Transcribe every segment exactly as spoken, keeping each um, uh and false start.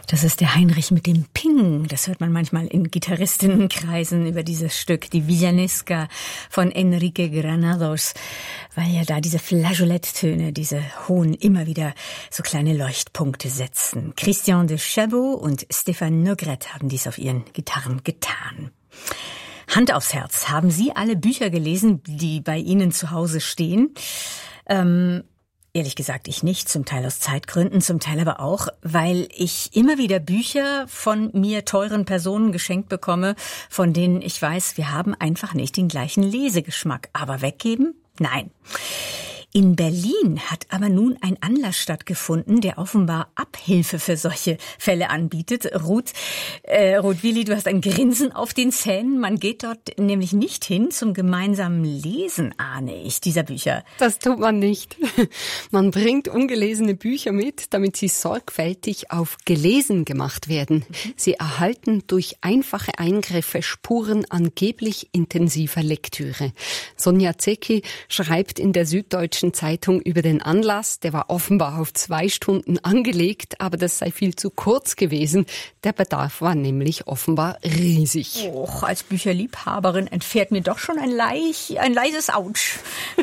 Das ist der Heinrich mit dem Ping. Das hört man manchmal in Gitarristinnenkreisen über dieses Stück, die Villanesca von Enrique Granados, weil ja da diese Flageoletttöne, diese hohen, immer wieder so kleine Leuchtpunkte setzen. Christian de Chabot und Stéphane Nogrette haben dies auf ihren Gitarren getan. Hand aufs Herz, haben Sie alle Bücher gelesen, die bei Ihnen zu Hause stehen? Ähm, Ehrlich gesagt, ich nicht, zum Teil aus Zeitgründen, zum Teil aber auch, weil ich immer wieder Bücher von mir teuren Personen geschenkt bekomme, von denen ich weiß, wir haben einfach nicht den gleichen Lesegeschmack. Aber weggeben? Nein. In Berlin hat aber nun ein Anlass stattgefunden, der offenbar Abhilfe für solche Fälle anbietet. Ruth, äh, Ruth Willi, du hast ein Grinsen auf den Zähnen. Man geht dort nämlich nicht hin zum gemeinsamen Lesen, ahne ich, dieser Bücher. Das tut man nicht. Man bringt ungelesene Bücher mit, damit sie sorgfältig auf gelesen gemacht werden. Sie erhalten durch einfache Eingriffe Spuren angeblich intensiver Lektüre. Sonja Zecki schreibt in der Süddeutschen Zeitung über den Anlass. Der war offenbar auf zwei Stunden angelegt, aber das sei viel zu kurz gewesen. Der Bedarf war nämlich offenbar riesig. Och, als Bücherliebhaberin entfährt mir doch schon ein, leich, ein leises Autsch.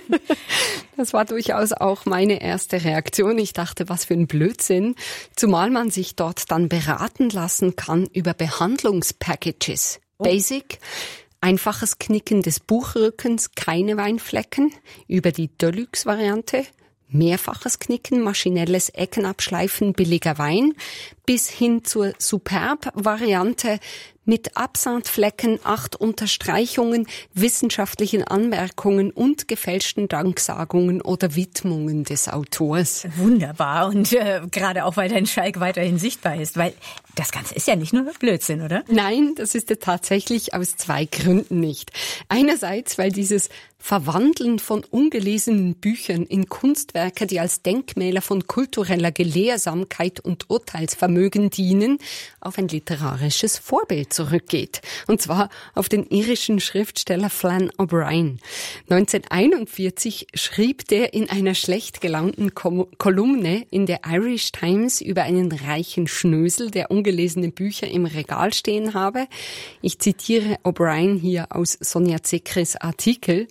Das war durchaus auch meine erste Reaktion. Ich dachte, was für ein Blödsinn. Zumal man sich dort dann beraten lassen kann über Behandlungspackages. Oh. Basic. Einfaches Knicken des Buchrückens, keine Weinflecken, über die Deluxe-Variante, mehrfaches Knicken, maschinelles Eckenabschleifen, billiger Wein, bis hin zur Superb-Variante mit Absandflecken, acht Unterstreichungen, wissenschaftlichen Anmerkungen und gefälschten Danksagungen oder Widmungen des Autors. Wunderbar und äh, gerade auch, weil dein Schalk weiterhin sichtbar ist, weil das Ganze ist ja nicht nur Blödsinn, oder? Nein, das ist es tatsächlich aus zwei Gründen nicht. Einerseits, weil dieses Verwandeln von ungelesenen Büchern in Kunstwerke, die als Denkmäler von kultureller Gelehrsamkeit und Urteilsvermögen dienen, auf ein literarisches Vorbild zurückgeht. Und zwar auf den irischen Schriftsteller Flann O'Brien. neunzehnhunderteinundvierzig schrieb der in einer schlecht gelaunten Kolumne in der Irish Times über einen reichen Schnösel, der ungelesene Bücher im Regal stehen habe. Ich zitiere O'Brien hier aus Sonja Zeckris Artikel.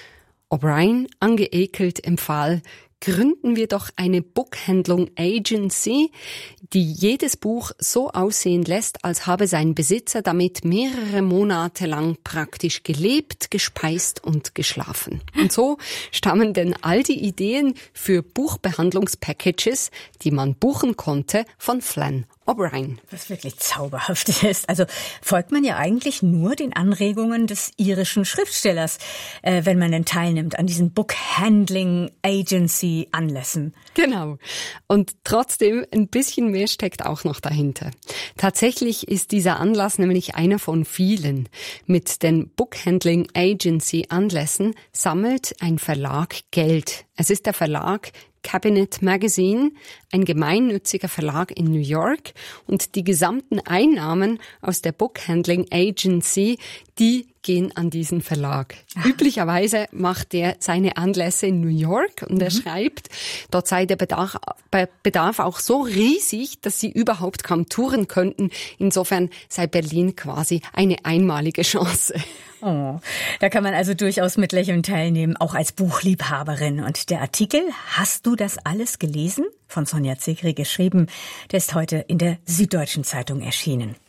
O'Brien, angeekelt, empfahl: Gründen wir doch eine Buchhandlung Agency, die jedes Buch so aussehen lässt, als habe sein Besitzer damit mehrere Monate lang praktisch gelebt, gespeist und geschlafen. Und so stammen denn all die Ideen für Buchbehandlungspackages, die man buchen konnte, von Flann O'Brien. Was wirklich zauberhaft ist. Also folgt man ja eigentlich nur den Anregungen des irischen Schriftstellers, äh, wenn man denn teilnimmt an diesen Book-Handling Agency Anlässen. Genau. Und trotzdem ein bisschen mehr steckt auch noch dahinter. Tatsächlich ist dieser Anlass nämlich einer von vielen. Mit den Book-Handling Agency Anlässen sammelt ein Verlag Geld. Es ist der Verlag Cabinet Magazine, ein gemeinnütziger Verlag in New York, und die gesamten Einnahmen aus der Bookhandling Agency, die gehen an diesen Verlag. Ach. Üblicherweise macht er seine Anlässe in New York und mhm. er schreibt, dort sei der Bedarf, Bedarf auch so riesig, dass sie überhaupt kaum touren könnten. Insofern sei Berlin quasi eine einmalige Chance. Oh, da kann man also durchaus mit Lächeln teilnehmen, auch als Buchliebhaberin. Und der Artikel, hast du das alles gelesen? Von Sonja Zecki geschrieben, der ist heute in der Süddeutschen Zeitung erschienen.